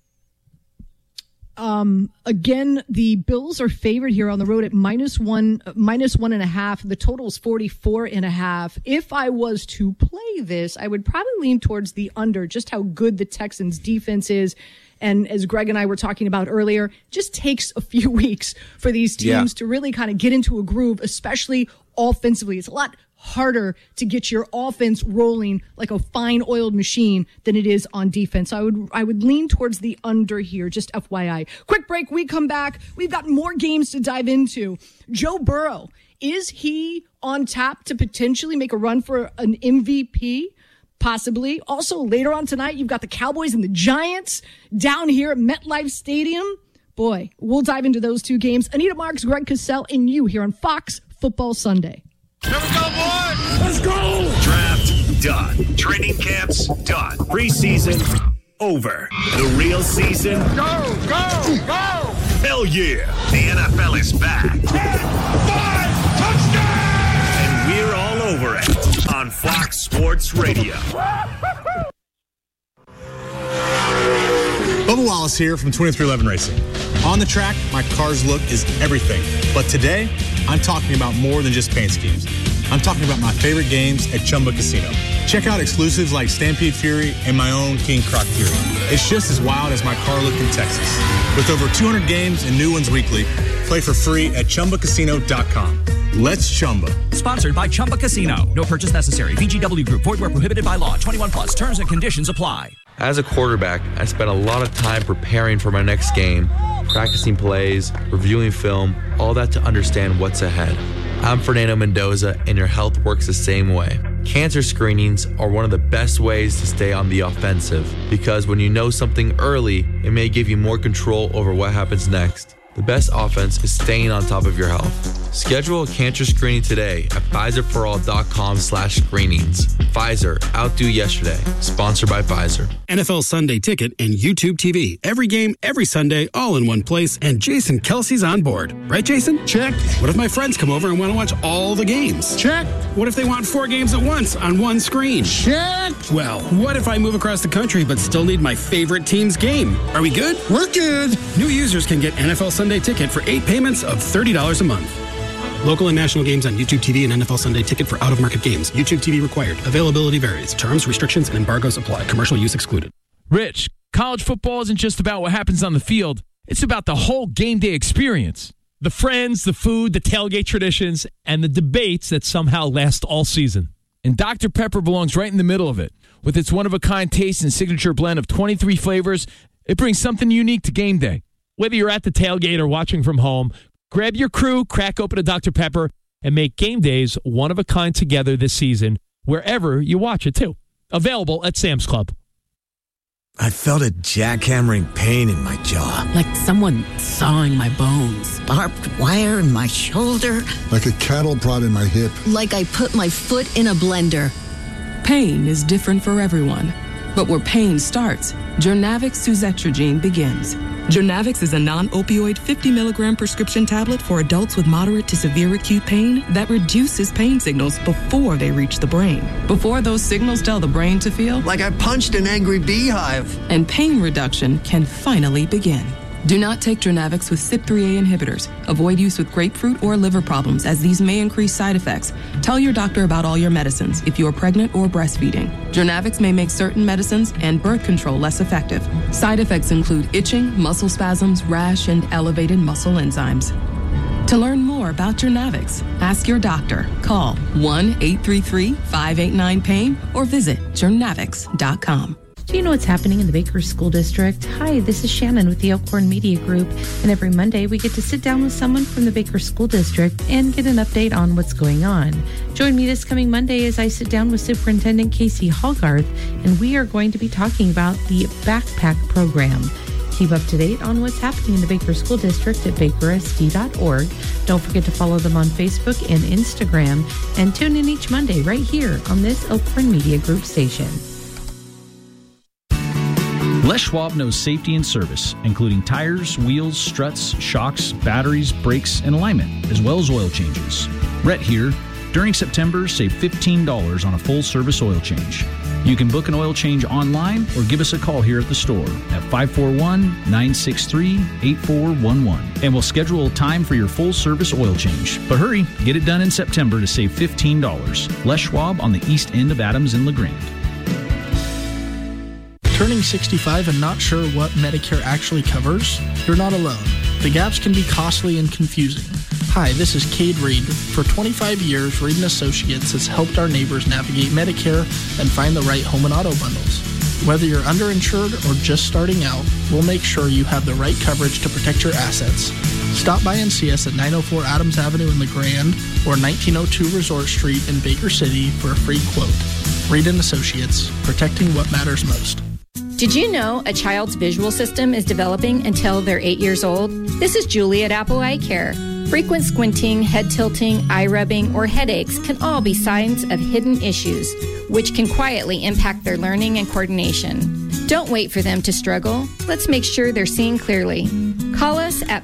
Again, the Bills are favored here on the road at -1.5. The total is 44.5. If I was to play this, I would probably lean towards the under, just how good the Texans defense is. And as Greg and I were talking about earlier, just takes a few weeks for these teams to really kind of get into a groove, especially offensively. It's a lot harder to get your offense rolling like a fine oiled machine than it is on defense. I would lean towards the under here, just FYI. Quick break. We come back. We've got more games to dive into. Joe Burrow, is he on tap to potentially make a run for an MVP? Possibly. Also, later on tonight, you've got the Cowboys and the Giants down here at MetLife Stadium. Boy, we'll dive into those two games. Anita Marks, Greg Cosell, and you here on Fox Football Sunday.
Here we go, boys! Let's go! Draft done. Training camps done. Preseason over. The real season. Go, go, go! Hell yeah! The NFL is back. 10, 5, touchdown! And we're all over it on Fox Sports Radio.
Bubba Wallace here from 2311 Racing. On the track, my car's look is everything. But today, I'm talking about more than just paint schemes. I'm talking about my favorite games at Chumba Casino. Check out exclusives like Stampede Fury and my own King Croc Fury. It's just as wild as my car look in Texas. With over 200 games and new ones weekly, play for free at ChumbaCasino.com. Let's Chumba.
Sponsored by Chumba Casino. No purchase necessary. VGW Group. Void where prohibited by law. 21 plus. Terms and conditions apply.
As a quarterback, I spent a lot of time preparing for my next game, practicing plays, reviewing film, all that to understand what's ahead. I'm Fernando Mendoza, and your health works the same way. Cancer screenings are one of the best ways to stay on the offensive, because when you know something early, it may give you more control over what happens next. The best offense is staying on top of your health. Schedule a cancer screening today at PfizerForAll.com/screenings. Pfizer, outdo yesterday. Sponsored by Pfizer.
NFL Sunday Ticket and YouTube TV. Every game, every Sunday, all in one place. And Jason Kelsey's on board. Right, Jason? Check. What if my friends come over and want to watch all the games? Check. What if they want 4 games at once on one screen? Check. Well, what if I move across the country but still need my favorite team's game? Are we good? We're good. New users can get NFL Sunday Ticket for 8 payments of $30 a month. Local and national games on YouTube TV and NFL Sunday Ticket for out-of-market games. YouTube TV required. Availability varies. Terms, restrictions, and embargoes apply. Commercial use excluded.
Rich, college football isn't just about what happens on the field. It's about the whole game day experience. The friends, the food, the tailgate traditions, and the debates that somehow last all season. And Dr. Pepper belongs right in the middle of it. With its one-of-a-kind taste and signature blend of 23 flavors, it brings something unique to game day. Whether you're at the tailgate or watching from home, grab your crew, crack open a Dr. Pepper, and make game days one of a kind together this season, wherever you watch it, too. Available at Sam's Club.
I felt a jackhammering pain in my jaw.
Like someone sawing my bones.
Barbed wire in my shoulder.
Like a cattle prod in my hip.
Like I put my foot in a blender.
Pain is different for everyone. But where pain starts, Journavx suzetrigine begins. Journavx is a non-opioid 50-milligram prescription tablet for adults with moderate to severe acute pain that reduces pain signals before they reach the brain. Before those signals tell the brain to feel
like I punched an angry beehive.
And pain reduction can finally begin. Do not take Journavx with CYP3A inhibitors. Avoid use with grapefruit or liver problems, as these may increase side effects. Tell your doctor about all your medicines if you are pregnant or breastfeeding. Journavx may make certain medicines and birth control less effective. Side effects include itching, muscle spasms, rash, and elevated muscle enzymes. To learn more about Journavx, ask your doctor. Call 1-833-589-PAIN or visit journavx.com.
Do you know what's happening in the Baker School District? Hi, this is Shannon with the Elkhorn Media Group, and every Monday we get to sit down with someone from the Baker School District and get an update on what's going on. Join me this coming Monday as I sit down with Superintendent Casey Hallgarth, and we are going to be talking about the Backpack Program. Keep up to date on what's happening in the Baker School District at bakersd.org. Don't forget to follow them on Facebook and Instagram, and tune in each Monday right here on this Elkhorn Media Group station.
Les Schwab knows safety and service, including tires, wheels, struts, shocks, batteries, brakes, and alignment, as well as oil changes. Rhett here. During September, save $15 on a full-service oil change. You can book an oil change online or give us a call here at the store at 541-963-8411. And we'll schedule a time for your full-service oil change. But hurry, get it done in September to save $15. Les Schwab on the east end of Adams and LeGrand.
Turning 65 and not sure what Medicare actually covers? You're not alone. The gaps can be costly and confusing. Hi, this is Cade Reed. For 25 years, Reed & Associates has helped our neighbors navigate Medicare and find the right home and auto bundles. Whether you're underinsured or just starting out, we'll make sure you have the right coverage to protect your assets. Stop by and see us at 904 Adams Avenue in LeGrand or 1902 Resort Street in Baker City for a free quote. Reed & Associates, protecting what matters most.
Did you know a child's visual system is developing until they're 8 years old? This is Julie at Apple Eye Care. Frequent squinting, head tilting, eye rubbing, or headaches can all be signs of hidden issues, which can quietly impact their learning and coordination. Don't wait for them to struggle. Let's make sure they're seeing clearly. Call us at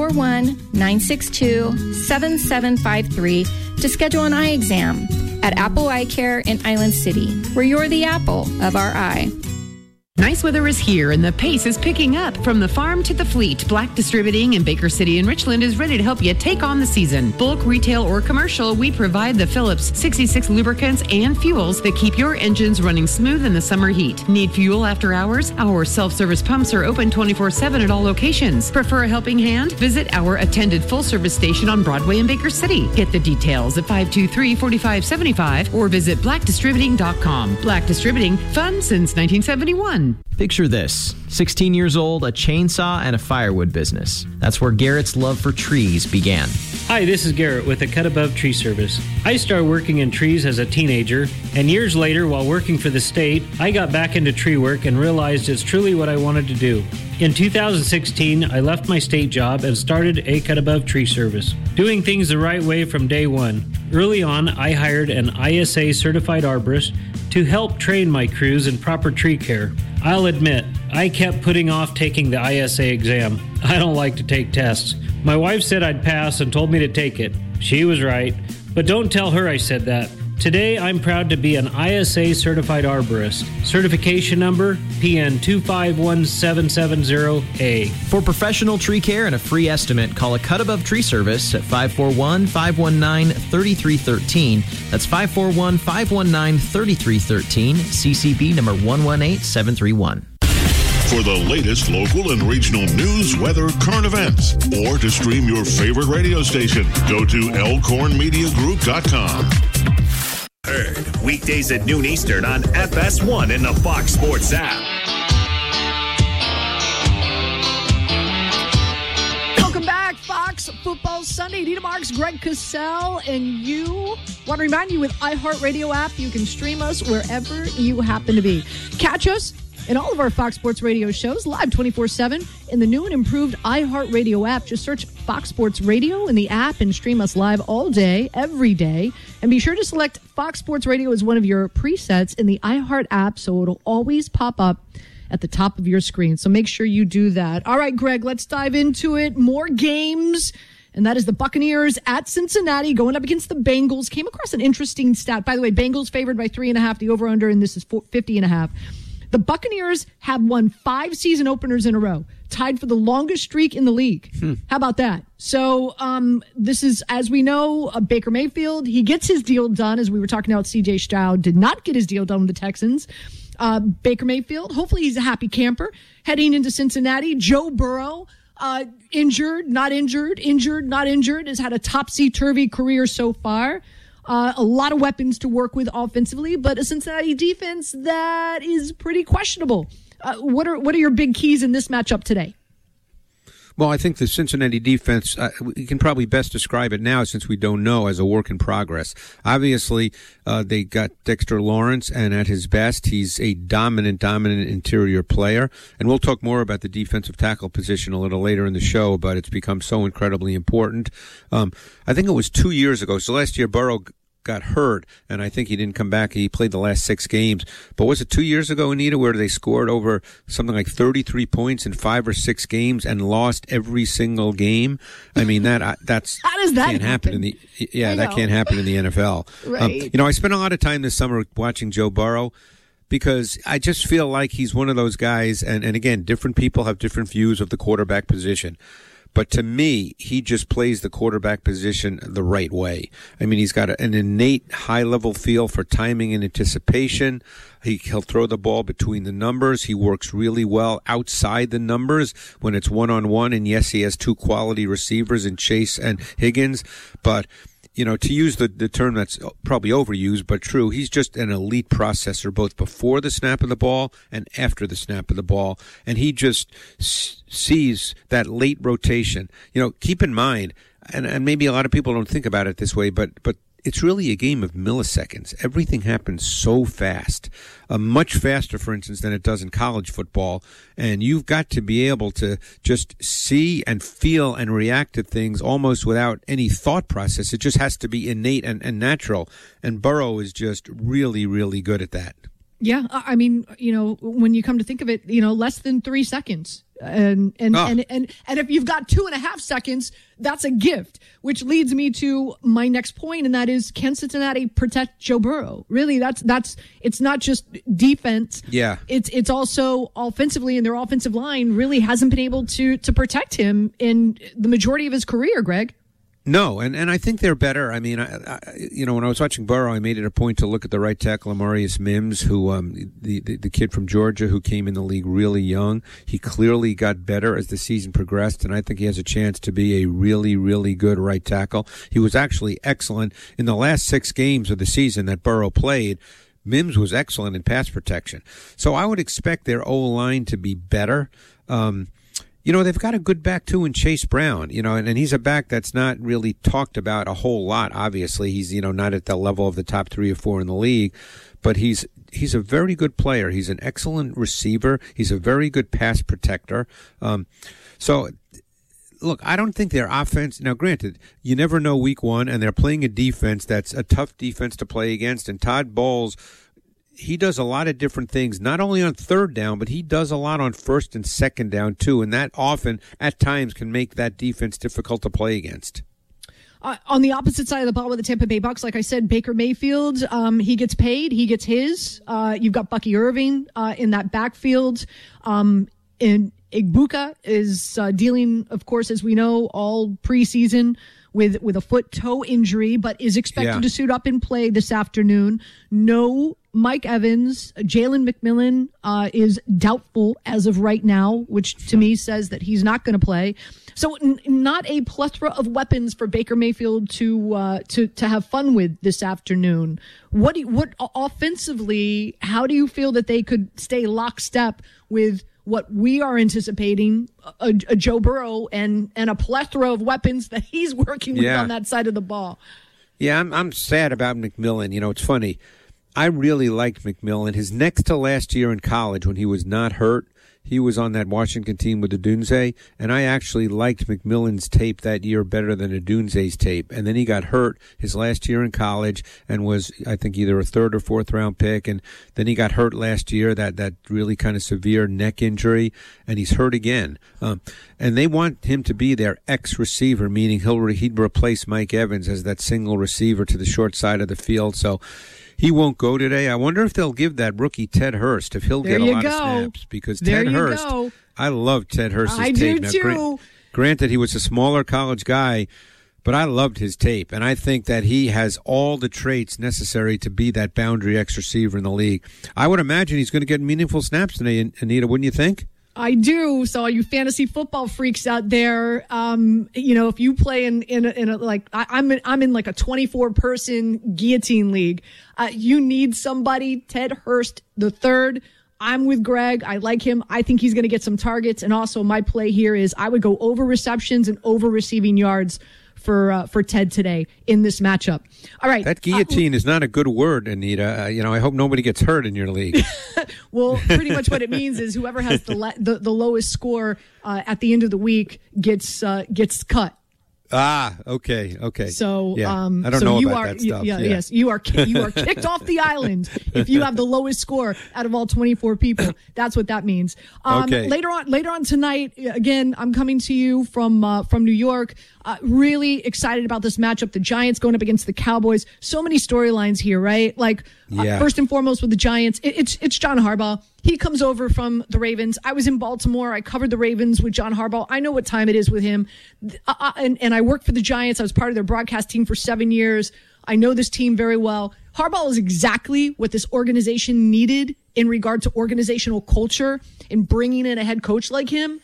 541-962-7753 to schedule an eye exam at Apple Eye Care in Island City, where you're the apple of our eye.
Nice weather is here and the pace is picking up. From the farm to the fleet, Black Distributing in Baker City and Richland is ready to help you take on the season. Bulk, retail, or commercial, we provide the Phillips 66 lubricants and fuels that keep your engines running smooth in the summer heat. Need fuel after hours? Our self-service pumps are open 24/7 at all locations. Prefer a helping hand? Visit our attended full-service station on Broadway in Baker City. Get the details at 523-4575 or visit blackdistributing.com. Black Distributing, fun since 1971.
Picture this. 16 years old, a chainsaw, and a firewood business. That's where Garrett's love for trees began.
Hi, this is Garrett with the Cut Above Tree Service. I started working in trees as a teenager, and years later, while working for the state, I got back into tree work and realized it's truly what I wanted to do. In 2016, I left my state job and started a Cut Above Tree Service, doing things the right way from day one. Early on, I hired an ISA certified arborist to help train my crews in proper tree care. I'll admit, I kept putting off taking the ISA exam. I don't like to take tests. My wife said I'd pass and told me to take it. She was right, but don't tell her I said that. Today, I'm proud to be an ISA certified arborist. Certification number PN 251770A.
For professional tree care and a free estimate, call a Cut Above Tree Service at 541-519-3313. That's 541-519-3313, CCB number 118731.
For the latest local and regional news, weather, current events, or to stream your favorite radio station, go to elkhornmediagroup.com.
Heard weekdays at noon Eastern on FS1 and the Fox Sports app.
Welcome back, Fox Football Sunday. Nina Marks, Greg Cosell, and you. Want to remind you with iHeartRadio app, you can stream us wherever you happen to be. Catch us in all of our Fox Sports Radio shows live 24/7 in the new and improved iHeartRadio app. Just search Fox Sports Radio in the app and stream us live all day, every day. And be sure to select Fox Sports Radio as one of your presets in the iHeart app so it'll always pop up at the top of your screen. So make sure you do that. All right, Greg, let's dive into it. More games. And that is the Buccaneers at Cincinnati going up against the Bengals. Came across an interesting stat. By the way, Bengals favored by 3.5, the over-under, and this is 50.5. The Buccaneers have won 5 season openers in a row, tied for the longest streak in the league. How about that? So this is, as we know, Baker Mayfield. He gets his deal done, as we were talking about. C.J. Stroud did not get his deal done with the Texans. Baker Mayfield, hopefully he's a happy camper heading into Cincinnati. Joe Burrow, injured, not injured, injured, not injured, has had a topsy-turvy career so far. A lot of weapons to work with offensively, but a Cincinnati defense that is pretty questionable. What are your big keys in this matchup today?
Well, I think the Cincinnati defense, we can probably best describe it now since we don't know, as a work in progress. Obviously, they got Dexter Lawrence, and at his best, he's a dominant interior player. And we'll talk more about the defensive tackle position a little later in the show, but it's become so incredibly important. I think it was 2 years ago. So last year, Burrow got hurt, and I think he didn't come back. He played the last 6 games. But was it 2 years ago, Anita, where they scored over something like 33 points in 5 or 6 games and lost every single game? I mean, that's
how does that
can't happen in the that can't happen in the NFL.
Right.
I spent a lot of time this summer watching Joe Burrow, because I just feel like he's one of those guys, and again, different people have different views of the quarterback position. But to me, he just plays the quarterback position the right way. I mean, he's got an innate high-level feel for timing and anticipation. He'll throw the ball between the numbers. He works really well outside the numbers when it's one-on-one. And yes, he has two quality receivers in Chase and Higgins. But, to use the term that's probably overused, but true, he's just an elite processor, both before the snap of the ball and after the snap of the ball. And he just sees that late rotation. Keep in mind, and maybe a lot of people don't think about it this way, but it's really a game of milliseconds. Everything happens so fast, much faster, for instance, than it does in college football. And you've got to be able to just see and feel and react to things almost without any thought process. It just has to be innate and natural. And Burrow is just really, really good at that.
Yeah, I mean, when you come to think of it, less than 3 seconds. And if you've got 2.5 seconds, that's a gift, which leads me to my next point, and that is, can Cincinnati protect Joe Burrow? Really, that's it's not just defense.
Yeah.
It's also offensively, and their offensive line really hasn't been able to protect him in the majority of his career, Greg.
No, and I think they're better. I mean, when I was watching Burrow, I made it a point to look at the right tackle, Amarius Mims, who the kid from Georgia who came in the league really young. He clearly got better as the season progressed, and I think he has a chance to be a really, really good right tackle. He was actually excellent in the last 6 games of the season that Burrow played. Mims was excellent in pass protection. So I would expect their O-line to be better. They've got a good back, too, in Chase Brown, and he's a back that's not really talked about a whole lot, obviously. He's, not at the level of the top 3 or 4 in the league, but he's a very good player. He's an excellent receiver. He's a very good pass protector. So, look, I don't think their offense, now granted, you never know week 1, and they're playing a defense that's a tough defense to play against, and Todd Bowles, he does a lot of different things, not only on third down, but he does a lot on first and second down, too. And that often, at times, can make that defense difficult to play against.
On the opposite side of the ball with the Tampa Bay Bucks, like I said, Baker Mayfield, he gets paid. He gets his. You've got Bucky Irving in that backfield. And Igbuka is dealing, of course, as we know, all preseason with a foot-toe injury, but is expected to suit up and play this afternoon. No Mike Evans. Jalen McMillan is doubtful as of right now, which to me says that he's not going to play. So not a plethora of weapons for Baker Mayfield to have fun with this afternoon. What offensively, how do you feel that they could stay lockstep with what we are anticipating, a Joe Burrow and a plethora of weapons that he's working with on that side of the ball?
Yeah, I'm sad about McMillan. It's funny. I really liked McMillan. His next to last year in college, when he was not hurt, he was on that Washington team with Odunze, and I actually liked McMillan's tape that year better than Odunze's tape. And then he got hurt his last year in college and was, I think, either a 3rd or 4th round pick. And then he got hurt last year, that really kind of severe neck injury, and he's hurt again. And they want him to be their ex-receiver, meaning he'd replace Mike Evans as that single receiver to the short side of the field. So he won't go today. I wonder if they'll give that rookie Ted Hurst, if he'll get a lot of snaps. Because Ted Hurst, I love Ted Hurst's tape.
I do too.
Granted, he was a smaller college guy, but I loved his tape. And I think that he has all the traits necessary to be that boundary X receiver in the league. I would imagine he's going to get meaningful snaps today, Anita, wouldn't you think?
I do. So all you fantasy football freaks out there, if you play in a like I'm in like a 24-person guillotine league, you need somebody. Ted Hurst III. I'm with Greg. I like him. I think he's going to get some targets. And also my play here is I would go over receptions and over receiving yards for Ted today in this matchup. All right.
That guillotine is not a good word, Anita. I hope nobody gets hurt in your league.
Well, pretty much what it means is whoever has the lowest score at the end of the week gets cut.
Ah, okay.
So,
yeah. I don't know about that stuff.
Yes, you are kicked off the island if you have the lowest score out of all 24 people. That's what that means.
Okay.
Later on tonight, again, I'm coming to you from New York. Really excited about this matchup. The Giants going up against the Cowboys. So many storylines here, right? Like first and foremost with the Giants, it's John Harbaugh. He comes over from the Ravens. I was in Baltimore. I covered the Ravens with John Harbaugh. I know what time it is with him. And I worked for the Giants. I was part of their broadcast team for 7 years. I know this team very well. Harbaugh is exactly what this organization needed in regard to organizational culture and bringing in a head coach like him.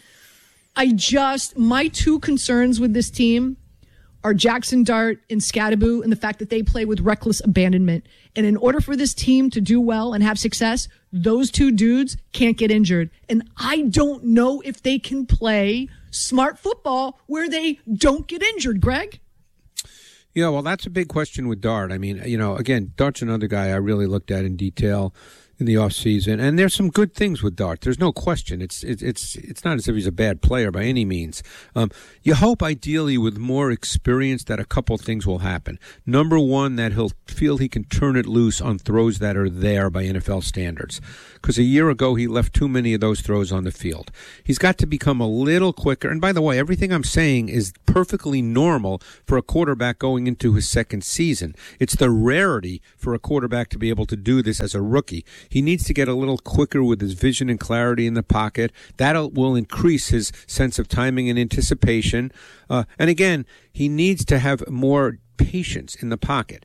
My two concerns with this team are Jackson Dart and Scadaboo and the fact that they play with reckless abandonment. And in order for this team to do well and have success, those two dudes can't get injured. And I don't know if they can play smart football where they don't get injured, Greg.
Yeah, well, that's a big question with Dart. I mean, again, Dart's another guy I really looked at in detail in the offseason, and there's some good things with Dart. There's no question. It's not as if he's a bad player by any means. You hope ideally with more experience that a couple things will happen. Number one, that he'll feel he can turn it loose on throws that are there by NFL standards. Because a year ago, he left too many of those throws on the field. He's got to become a little quicker. And by the way, everything I'm saying is perfectly normal for a quarterback going into his second season. It's the rarity for a quarterback to be able to do this as a rookie. He needs to get a little quicker with his vision and clarity in the pocket. That will increase his sense of timing and anticipation. And again, he needs to have more patience in the pocket.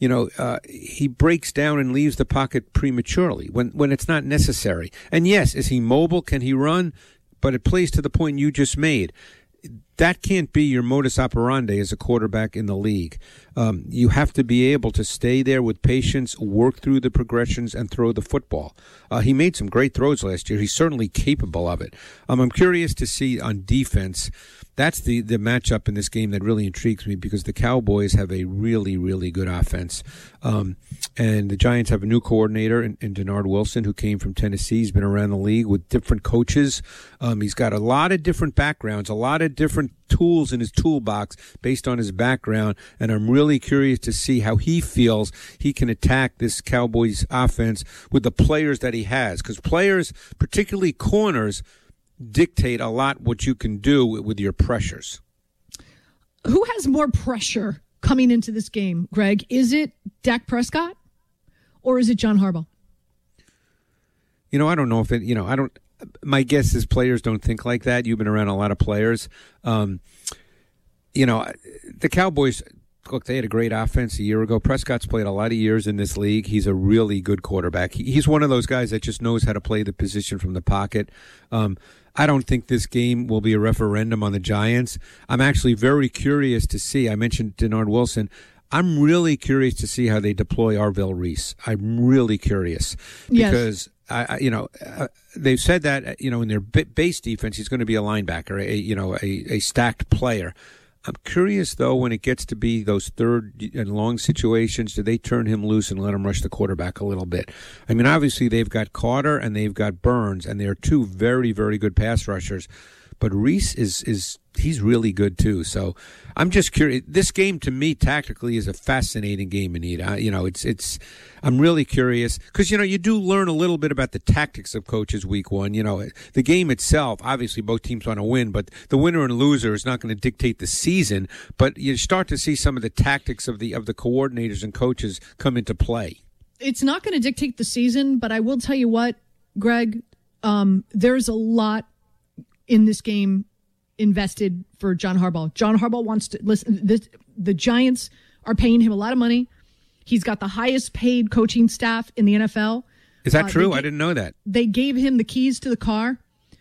He breaks down and leaves the pocket prematurely when it's not necessary. And yes, is he mobile? Can he run? But it plays to the point you just made. That can't be your modus operandi as a quarterback in the league. You have to be able to stay there with patience, work through the progressions, and throw the football. He made some great throws last year. He's certainly capable of it. I'm curious to see on defense. That's the matchup in this game that really intrigues me because the Cowboys have a really, really good offense. And the Giants have a new coordinator in Denard Wilson, who came from Tennessee. He's been around the league with different coaches. He's got a lot of different backgrounds, a lot of different tools in his toolbox based on his background. And I'm really curious to see how he feels he can attack this Cowboys offense with the players that he has. Because players, particularly corners, dictate a lot what you can do with your pressures.
Who has more pressure coming into this game, Greg? Is it Dak Prescott or is it John Harbaugh?
I don't know if it, my guess is players don't think like that. You've been around a lot of players. The Cowboys, look, they had a great offense a year ago. Prescott's played a lot of years in this league. He's a really good quarterback. He's one of those guys that just knows how to play the position from the pocket. I don't think this game will be a referendum on the Giants. I'm actually very curious to see. I mentioned Denard Wilson. I'm really curious to see how they deploy Arvell Reese. I'm really curious because they've said that in their base defense he's going to be a linebacker, a stacked player. I'm curious, though, when it gets to be those third and long situations, do they turn him loose and let him rush the quarterback a little bit? I mean, obviously, they've got Carter and they've got Burns, and they're two very, very good pass rushers. But Reese he's really good, too. So I'm just curious. This game, to me, tactically, is a fascinating game, Anita. I'm really curious because, you do learn a little bit about the tactics of coaches week one. The game itself, obviously, both teams want to win, but the winner and loser is not going to dictate the season. But you start to see some of the tactics of the coordinators and coaches come into play.
It's not going to dictate the season, but I will tell you what, Greg, there's a lot in this game invested for John Harbaugh. John Harbaugh wants to listen. The Giants are paying him a lot of money. He's got the highest paid coaching staff in the NFL.
Is that true? I didn't know that.
They gave him the keys to the car.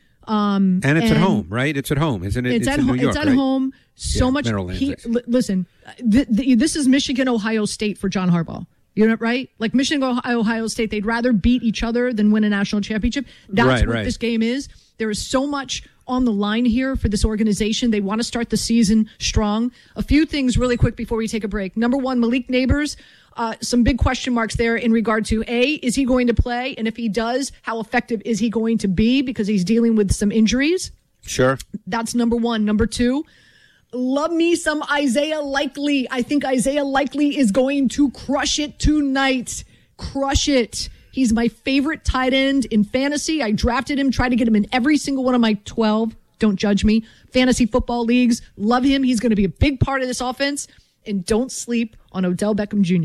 And it's at home, right? It's at home, isn't it?
It's at home. It's at home. So much. Listen, this is Michigan, Ohio State for John Harbaugh. You know, right? Like Michigan, Ohio State, they'd rather beat each other than win a national championship. That's what this game is. There is so much on the line here for this organization. They want to start the season strong. A few things really quick before we take a break. Number one, Malik Neighbors. Some big question marks there in regard to, A, is he going to play? And if he does, how effective is he going to be? Because he's dealing with some injuries.
Sure.
That's number one. Number two, love me some Isaiah Likely. I think Isaiah Likely is going to crush it tonight. Crush it. He's my favorite tight end in fantasy. I drafted him, tried to get him in every single one of my 12, don't judge me, fantasy football leagues. Love him. He's going to be a big part of this offense. And don't sleep on Odell Beckham Jr.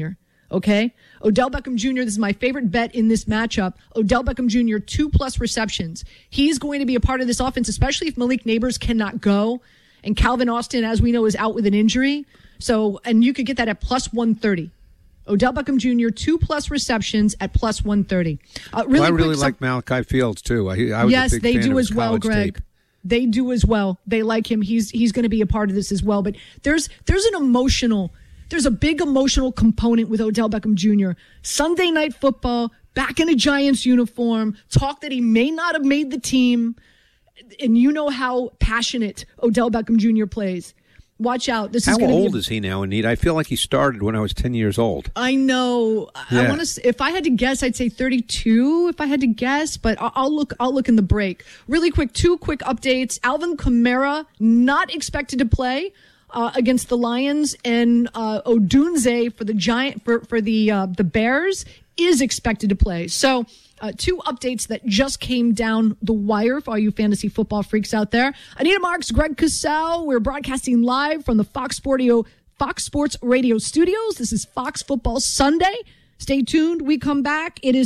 Okay? Odell Beckham Jr., this is my favorite bet in this matchup. Odell Beckham Jr., 2+ receptions. He's going to be a part of this offense, especially if Malik Neighbors cannot go. And Calvin Austin, as we know, is out with an injury. So, and you could get that at plus 130. Odell Beckham Jr., 2+ receptions at plus 130.
I really like Malachi Fields, too. I was
yes,
a big
they
fan
do
of
as well, Greg.
tape.
They do as well. They like him. He's going to be a part of this as well. But there's a big emotional component with Odell Beckham Jr. Sunday Night Football, back in a Giants uniform, talk that he may not have made the team. And you know how passionate Odell Beckham Jr. plays. Watch out. How
old is he now, Anita? I feel like he started when I was 10 years old.
I know. Yeah. I want to. If I had to guess, I'd say 32. If I had to guess, but I'll look in the break. Really quick, 2 quick updates. Alvin Kamara not expected to play against the Lions, and Odunze for the Bears is expected to play. So. 2 updates that just came down the wire for all you fantasy football freaks out there. Anita Marks, Greg Cosell. We're broadcasting live from the Fox Sports Radio studios. This is Fox Football Sunday. Stay tuned. We come back. It is